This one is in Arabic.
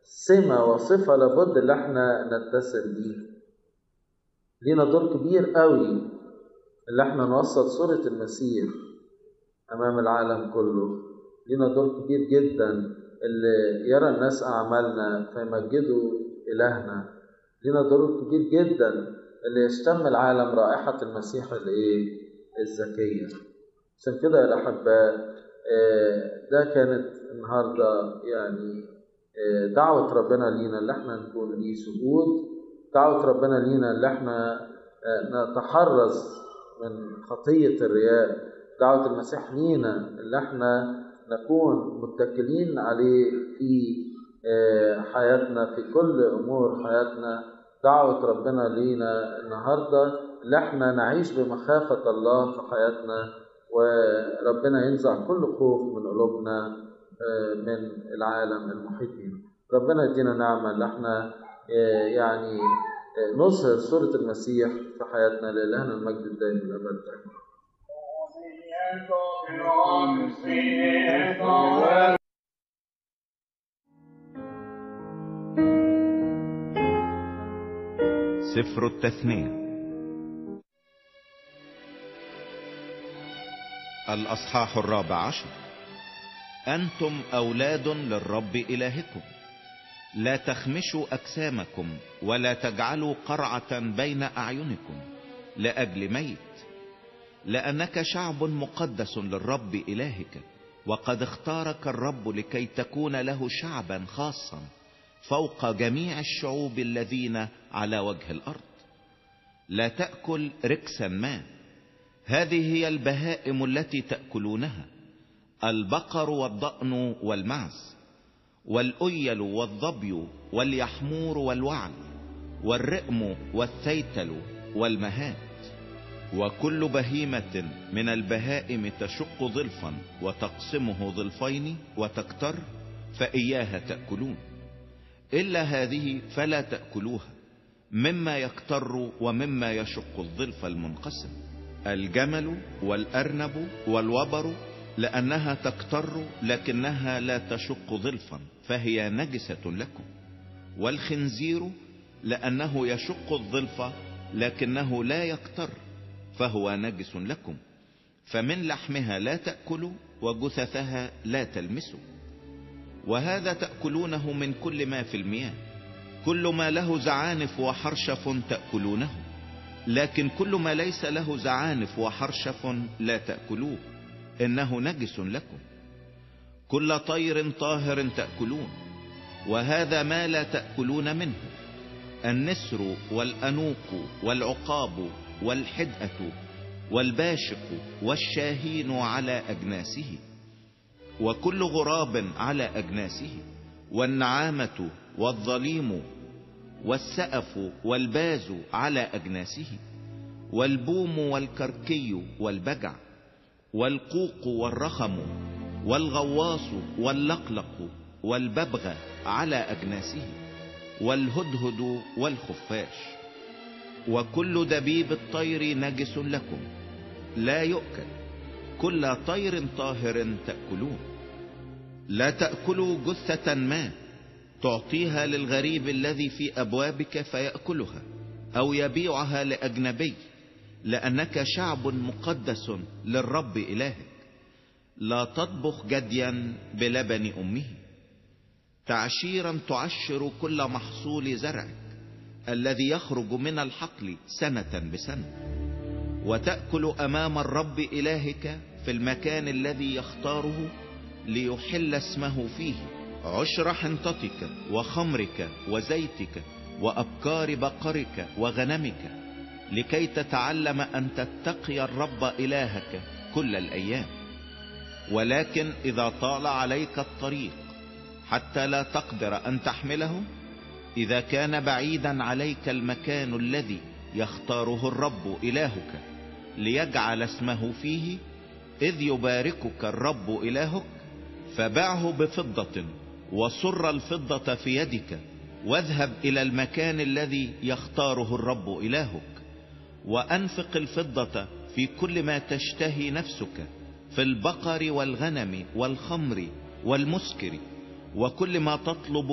سمة وصفة لابد اللي احنا نتصل بيه. لينا دور كبير قوي اللي احنا نوصل صورة المسيح امام العالم كله. لينا دور كبير جدا اللي يرى الناس اعمالنا فيمجدوا الهنا. لينا دور كبير جدا اللي يشتم العالم رائحة المسيح الزكية. عشان كده يا الاحباء ده كانت النهارده يعني دعوة ربنا لينا اللي احنا نكون ليه شهود. دعوة ربنا لينا اللي احنا نتحرز من خطية الرياء. دعوة المسيح لينا اللي احنا نكون متكلين عليه في حياتنا، في كل أمور حياتنا. دعوة ربنا لينا النهاردة اللي احنا نعيش بمخافة الله في حياتنا، وربنا ينزع كل خوف من قلوبنا من العالم المحيط بنا. ربنا يدينا نعمة اللي احنا يعني نظهر صورة المسيح في حياتنا. لإلهنا المجد الدائم الأبد. سفر التثنية الأصحاح 14. أنتم أولاد للرب إلهكم، لا تخمشوا أجسامكم ولا تجعلوا قرعة بين أعينكم لأجل ميت، لأنك شعب مقدس للرب إلهك، وقد اختارك الرب لكي تكون له شعبا خاصا فوق جميع الشعوب الذين على وجه الأرض. لا تأكل ركسا ما، هذه هي البهائم التي تأكلونها: البقر والضأن والمعز والأيل والظبي واليحمور والوعل والرئم والثيتل والمهات، وكل بهيمة من البهائم تشق ظلفا وتقسمه ظلفين وتكتر فإياها تأكلون، إلا هذه فلا تأكلوها: مما يكتر ومما يشق الظلف المنقسم: الجمل والأرنب والوبر، لأنها تكتر لكنها لا تشق ظلفا فهي نجسة لكم، والخنزير لأنه يشق الظلف لكنه لا يكتر فهو نجس لكم، فمن لحمها لا تأكلوا وجثثها لا تلمسوا. وهذا تأكلونه من كل ما في المياه: كل ما له زعانف وحرشف تأكلونه، لكن كل ما ليس له زعانف وحرشف لا تأكلوه، إنه نجس لكم. كل طير طاهر تأكلون، وهذا ما لا تأكلون منه: النسر والأنوق والعقاب والحدأة والباشق والشاهين على أجناسه، وكل غراب على أجناسه، والنعامة والظليم والسأف والباز على أجناسه، والبوم والكركي والبجع والقوق والرخم والغواص واللقلق والببغ على أجناسه، والهدهد والخفاش. وكل دبيب الطير نجس لكم، لا يؤكل. كل طير طاهر تأكلون. لا تأكلوا جثة ما تعطيها للغريب الذي في أبوابك فيأكلها أو يبيعها لأجنبي، لأنك شعب مقدس للرب إلهك. لا تطبخ جديا بلبن أمه. تعشيرا تعشر كل محصول زرعك الذي يخرج من الحقل سنة بسنة، وتأكل أمام الرب إلهك في المكان الذي يختاره ليحل اسمه فيه عشر حنطتك وخمرك وزيتك وأبكار بقرك وغنمك، لكي تتعلم أن تتقي الرب إلهك كل الأيام. ولكن إذا طال عليك الطريق حتى لا تقدر أن تحمله، إذا كان بعيدا عليك المكان الذي يختاره الرب إلهك ليجعل اسمه فيه، إذ يباركك الرب إلهك، فبعه بفضة وصر الفضة في يدك، واذهب إلى المكان الذي يختاره الرب إلهك، وأنفق الفضة في كل ما تشتهي نفسك، في البقر والغنم والخمر والمسكر، وكل ما تطلب